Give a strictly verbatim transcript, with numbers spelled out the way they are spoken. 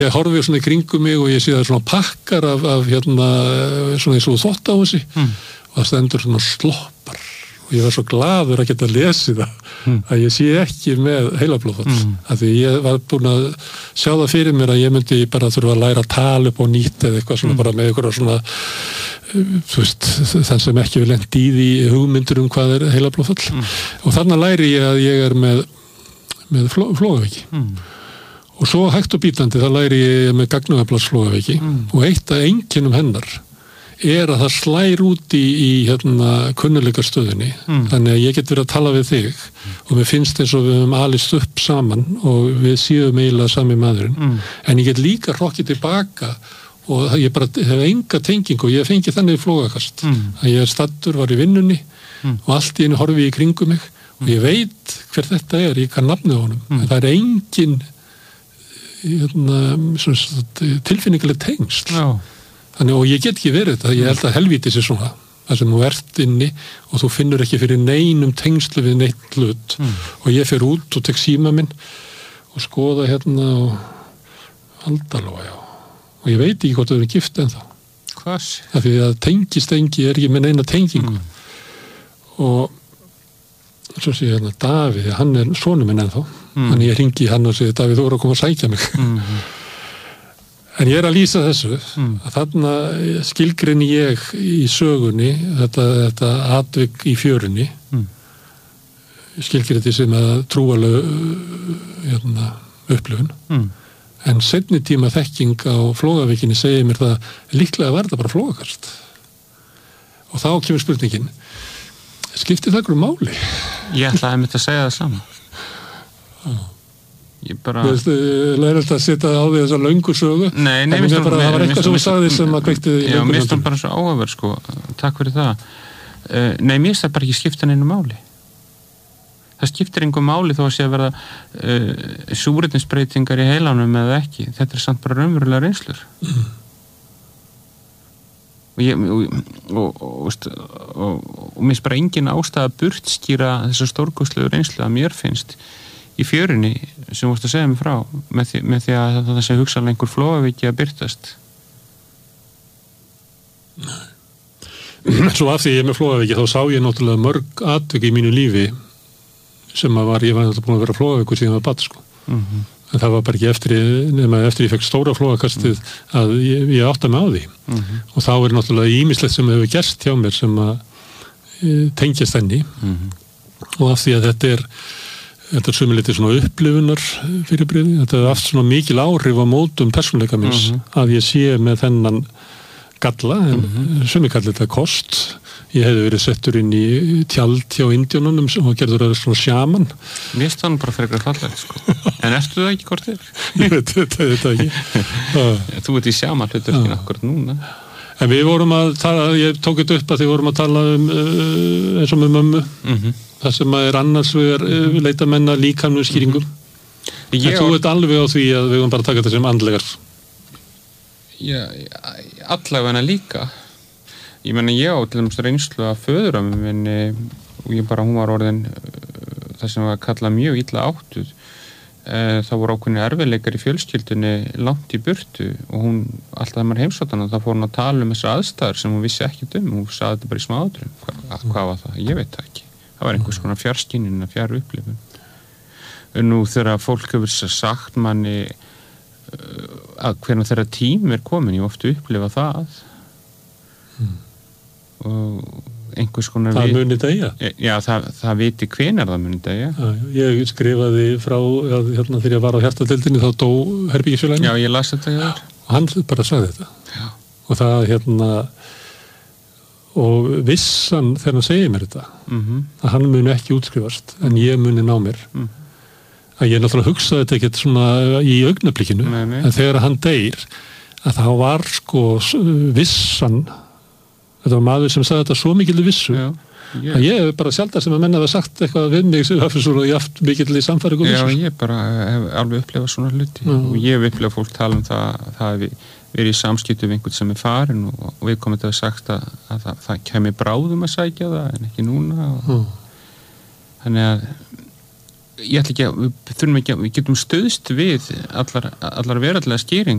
Ég horfi svona í kringum mig og ég sé það svona pakkar af, af hérna, svona eins og þvottahúsi mm. og það stendur svona sloppar og ég var svo glaður að geta lesið það mm. að ég sé ekki með heilablóðfall mm. af því ég var búin að sjá það fyrir mér að ég myndi bara þurfa að læra að tala upp og nýta eða eitthvað svona mm. bara með eitthvað svona þú veist, þann sem ekki vil lent í því hugmyndur um hvað er heilablóðfall mm. og þarna læri ég að ég er með, með fló, flógaveiki mm. og svo hægt og bítandi það læri ég með gagnaugablásflógaveiki mm. og eitt af einkennum hennar er að það slær út í, í hérna, kunnuleika stöðunni mm. þannig að ég get verið að tala við þig mm. og mér finnst eins og við höfum alist upp saman og við séum eiginlega sami maðurinn mm. en ég get líka hrokkið tilbaka og ég bara hef enga tengingu og ég fengi þannig flógakast mm. að ég er staddur, var í vinnunni mm. og allt í einu horfi í kringum mig mm. og ég veit hver þetta er, ég kann nafnið á honum mm. en það er engin hérna, tilfinninguleg tengsl Já. Þannig, og ég get ekki verið þetta, ég held að helvíti sér svona það sem þú ert inni og þú finnur ekki fyrir neinum tengslu við neitt hlut mm. og ég fer út og tek síma minn og skoða hérna og aldalóa, já og ég veit ekki hvort þau eru gift ennþá Hvað? af því að tengistengi er ekki með neina tengingu mm. og svo sé ég hérna Davíð, hann er sonur minn ennþá mm. þannig ég hringi hann og segi Davíð, þú voru að koma að sækja mig mm. en ég er að lýsa þessu mm. að þarna skilgreini ég í sögunni þetta, þetta atvik í fjörunni mm. skilgreini þetta sem að trúaleg hérna, upplifun mm. en seinni tíma þekking á flógavíkinni segir mér það líklega var þetta bara flógakast og þá kemur spurningin skiptir það einhverju máli? Ég ætlaði að mynda að segja það saman ég bara Þú veist, lærið að setja á því þessa löngu sögu Nei, nei, mér bara, það var eitthvað sem þú sagði sem að kveikti Já, mér stóð bara svo áhugaverð sko takk fyrir það uh, Nei, mér finnst það bara ekki skipta neinu máli það skiptir einhver máli þó að sé að verða uh, súrefnisbreytingar í heilanum eða ekki, þetta er samt bara raunverulega reynslur mm. og ég og, og, og, og, og mér finnst bara engin ástæða að burtskýra þessa stórkostlegu reynslu að mér finnst í fjörunni sem þú vorst að segja mig frá með því, með því að það sé hugsanlega einhver flógaveiki að byrtast Svo af því ég er með flógaveiki þá sá ég náttúrulega mörg atvik í mínu lífi sem að var, ég var náttúrulega búin að vera flógaveikur síðan að bat sko mm-hmm. en það var bara ekki eftir nema eftir ég fekk stóra flógakastið mm. að ég, ég átta mig á því mm-hmm. og þá er náttúrulega ýmislegt sem hefur gerst hjá mér sem að e, tengjast henni mm-hmm. og af því að þetta er Þetta er sömuleyti svona upplifunar fyrirbrigði. Þetta er haft svona mikil áhrif á mótum persónuleika minns mm-hmm. að ég sé með þennan galla, en mm-hmm. sumi kallar þetta kost. Ég hefði verið settur inn í tjald hjá Indjónunum og gerður það svona sjaman. Mér finnst það bara frekar fallegt, sko. En ertu það ekki hvort þér? Ég veit þetta ekki. Þú ert í sjaman hlutverkinu akkurat núna. En við vorum að tala, ég tók þetta upp að þið vorum að tala um uh, eins og með mömmu. Mhm. Það sem er annars vegar uh, leita menna líkamlegum skýringum. Mm-hmm. En þú ert alveg á því að við höfum bara að taka þetta sem andlegar. Já, allavega líka. Ég meina, ég á til dæmis reynslu að föðurammi minni og ég bara, hún var orðin uh, það sem var að kalla mjög illa áttuð. Uh, það voru ákveðnir erfiðleikar í fjölskyldunni langt í burtu og hún, alltaf þegar maður heimsótti hana, þá fór hún að tala um þessar aðstæður sem hún vissi ekkert um. Hún sagði þetta bara í smáatriðum. Hva, hvað var það? Ég veit það ekki. Það var einhvers konar fjarskynjun og fjarupplifun. Nú þegar fólk hefur sagt manni að hvernig þeirra tím er komin, ég ofta upplifa það hmm. og einhvers konar það muni degja? Já, það, það viti hvenær það muni degja. Ég skrifaði frá að, hérna, þegar ég var á hjartadeildinni þá dó herbergisfélaginn. Já, ég las þetta hér. Og hann bara sagði þetta. Já. Og það hérna og vissan þegar hann segir mér þetta mm-hmm. að hann muni ekki útskrifast en ég muni ná mér mm. að ég náttúrulega hugsaði þetta ekkert svona í augnablikinu nei, nei. En þegar hann deyr að það var sko vissan þetta var maður sem sagði þetta svo mikil vissu Já, ég. að ég bara sjaldar sem að menna hafa sagt eitthvað við mig sem hafi svona jaft mikil í samfæri Já, ég bara hef alveg upplifað svona hluti Já. Og ég hef upplifað fólk tala um það það hefði verið í samskiptum við einhvern sem er farin og, og við komum til að sagt að, að það, það kemur bráðum að sækja það en ekki núna og, mm. þannig að ég ætla ekki að við þurfum ekki að við getum stöðst við allar, allar veraldlega skýringar